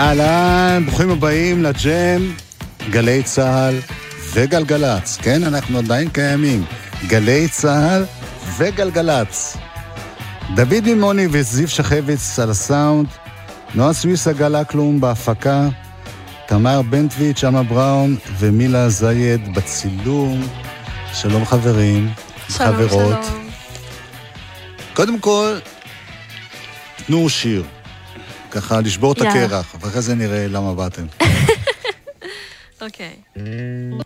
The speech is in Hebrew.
אהלן, ברוכים הבאים לג'ם, גלי צהל וגלגלץ. כן, אנחנו עדיין קיימים. גלי צהל וגלגלץ. דוד מימוני וזיו שחביץ על הסאונד, נועה סוויסה גלה כלום בהפקה, תמר בנטוויץ', אמה בראון ומילה זייד בצילום. שלום חברים, שלום, חברות. שלום. קודם כל, תנו שיר. ככה לשבור את הקרח, ואחרי זה נראה למה באתם. אוקיי.